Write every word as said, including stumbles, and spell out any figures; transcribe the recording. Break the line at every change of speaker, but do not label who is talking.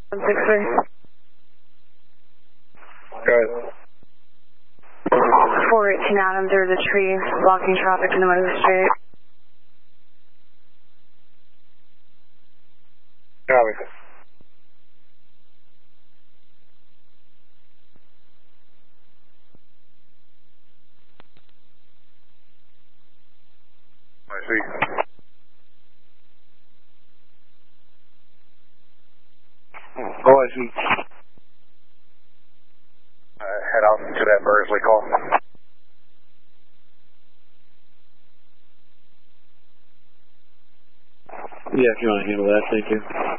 one six three.
Go ahead.
four eighteen Adams, there's a tree blocking traffic in the middle of the street.
Copy. I see. Oh, I see. Uh, head out to that Bursley call.
Yeah, if you want to handle that, thank you.